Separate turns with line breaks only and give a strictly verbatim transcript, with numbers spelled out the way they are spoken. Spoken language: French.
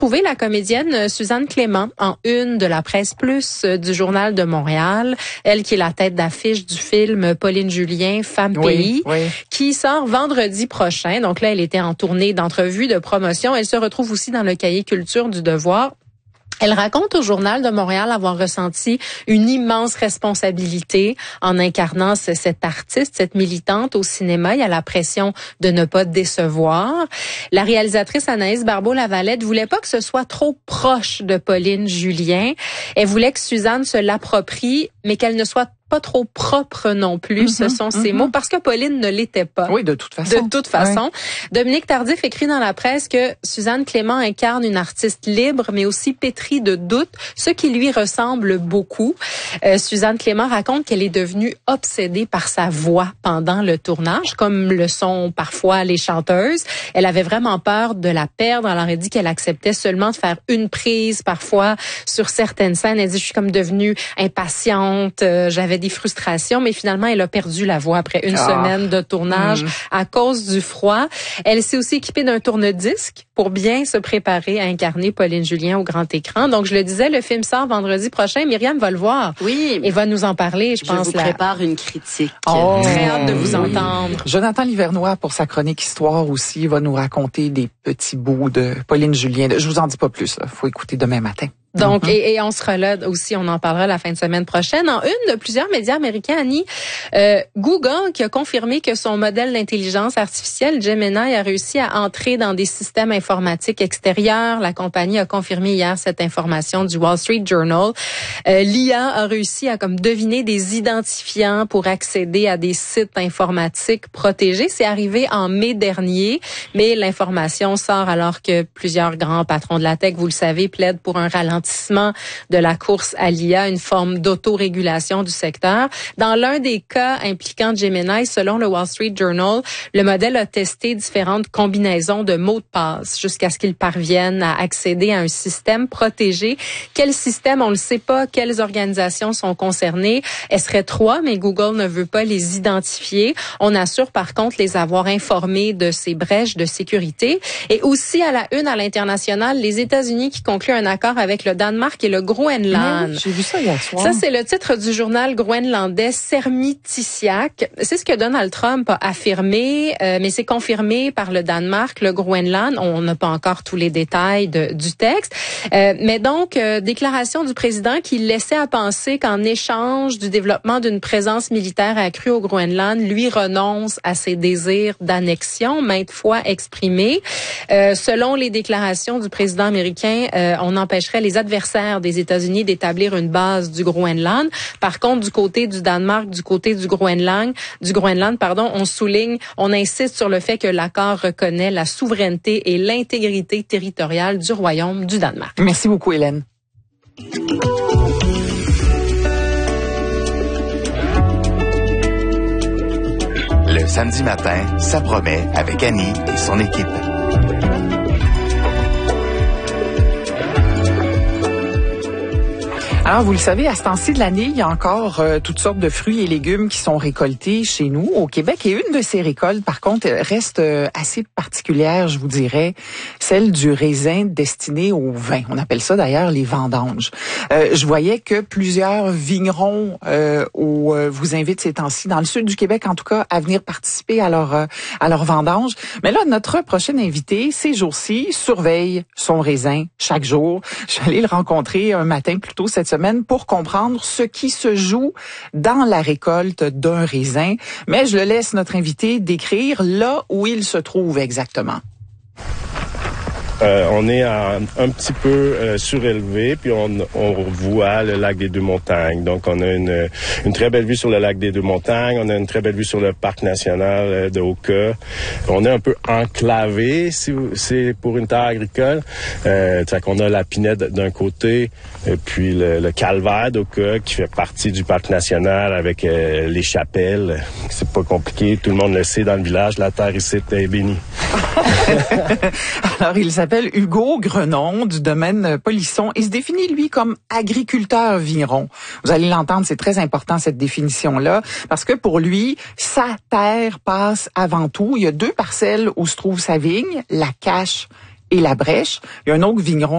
retrouver la comédienne Suzanne Clément en une de la Presse Plus du Journal de Montréal. Elle qui est la tête d'affiche du film Pauline Julien, Femme
oui,
Pays,
oui.
qui sort vendredi prochain. Donc là, elle était en tournée d'entrevues, de promotion. Elle se retrouve aussi dans le cahier culture du Devoir. Elle raconte au Journal de Montréal avoir ressenti une immense responsabilité en incarnant cette artiste, cette militante au cinéma. Il y a la pression de ne pas décevoir. La réalisatrice Anaïs Barbeau-Lavalette voulait pas que ce soit trop proche de Pauline Julien. Elle voulait que Suzanne se l'approprie, mais qu'elle ne soit pas trop propre non plus, mm-hmm, ce sont ses mm-hmm. mots, parce que Pauline ne l'était pas.
Oui, de toute façon.
De toute façon. Ouais. Dominique Tardif écrit dans la presse que Suzanne Clément incarne une artiste libre, mais aussi pétrie de doutes, ce qui lui ressemble beaucoup. Euh, Suzanne Clément raconte qu'elle est devenue obsédée par sa voix pendant le tournage, comme le sont parfois les chanteuses. Elle avait vraiment peur de la perdre. Elle aurait dit qu'elle acceptait seulement de faire une prise, parfois, sur certaines scènes. Elle dit, je suis comme devenue impatiente, euh, j'avais des frustrations, mais finalement, elle a perdu la voix après une ah. semaine de tournage mmh. à cause du froid. Elle s'est aussi équipée d'un tourne-disque pour bien se préparer à incarner Pauline Julien au grand écran. Donc, je le disais, le film sort vendredi prochain. Myriam va le voir.
Oui.
Et va nous en parler, je,
je
pense.
Je vous
la...
prépare une critique.
Oh. Très hâte de vous
oui.
entendre.
Jonathan Livernois, pour sa chronique Histoire aussi, va nous raconter des petits bouts de Pauline Julien. Je vous en dis pas plus. Il faut écouter demain matin.
Donc,
mm-hmm.
et, et on sera là aussi, on en parlera la fin de semaine prochaine. En une de plusieurs médias américains, Annie, euh, Google qui a confirmé que son modèle d'intelligence artificielle, Gemini, a réussi à entrer dans des systèmes informatiques extérieurs. La compagnie a confirmé hier cette information du Wall Street Journal. Euh, L'I A a réussi à comme deviner des identifiants pour accéder à des sites informatiques protégés. C'est arrivé en mai dernier, mais l'information sort alors que plusieurs grands patrons de la tech, vous le savez, plaident pour un ralentissement de la course à l'I A, une forme d'autorégulation du secteur. Dans l'un des cas impliquant Gemini, selon le Wall Street Journal, le modèle a testé différentes combinaisons de mots de passe jusqu'à ce qu'il parvienne à accéder à un système protégé. Quel système, on ne le sait pas. Quelles organisations sont concernées? Elles seraient trois, mais Google ne veut pas les identifier. On assure par contre les avoir informés de ces brèches de sécurité. Et aussi à la une à l'international, les États-Unis qui concluent un accord avec le Danemark et le Groenland.
Oui, j'ai vu ça hier soir.
Ça, c'est le titre du journal groenlandais Sermitisiaq. C'est ce que Donald Trump a affirmé, euh, mais c'est confirmé par le Danemark, le Groenland. On n'a pas encore tous les détails de, du texte. Euh, mais donc, euh, déclaration du président qui laissait à penser qu'en échange du développement d'une présence militaire accrue au Groenland, lui renonce à ses désirs d'annexion, maintes fois exprimés. Euh, selon les déclarations du président américain, euh, on empêcherait les adversaires des États-Unis d'établir une base du Groenland. Par contre, du côté du Danemark, du côté du Groenland, du Groenland, pardon, on souligne, on insiste sur le fait que l'accord reconnaît la souveraineté et l'intégrité territoriale du Royaume du Danemark.
Merci beaucoup, Hélène.
Le samedi matin, ça promet avec Annie et son équipe.
Alors, vous le savez, à ce temps-ci de l'année, il y a encore euh, toutes sortes de fruits et légumes qui sont récoltés chez nous, au Québec. Et une de ces récoltes, par contre, reste euh, assez particulière, je vous dirais, celle du raisin destiné au vin. On appelle ça d'ailleurs les vendanges. Euh, je voyais que plusieurs vignerons euh, où, euh, vous invitent ces temps-ci, dans le sud du Québec en tout cas, à venir participer à leur, euh, à leur vendange. Mais là, notre prochain invité, ces jours-ci, surveille son raisin chaque jour. Je suis allée le rencontrer un matin plus tôt cette semaine pour comprendre ce qui se joue dans la récolte d'un raisin. Mais je le laisse notre invité décrire là où il se trouve exactement.
Euh, on est à, un petit peu euh, surélevé, puis on, on voit le lac des Deux-Montagnes. Donc, on a une, une très belle vue sur le lac des Deux-Montagnes. On a une très belle vue sur le parc national euh, de Oka. On est un peu enclavé, si c'est pour une terre agricole. Euh, c'est-à-dire qu'on a la Pinette d'un côté, et puis le, le Calvaire d'Oka, qui fait partie du parc national avec euh, les chapelles. C'est pas compliqué, tout le monde le sait dans le village. La terre ici est bénie.
Alors, il s'appelle Hugo Grenon du domaine Polisson et se définit, lui, comme agriculteur vigneron. Vous allez l'entendre, c'est très important, cette définition-là, parce que pour lui, sa terre passe avant tout. Il y a deux parcelles où se trouve sa vigne, la Cache et la Brèche. Il y a un autre vigneron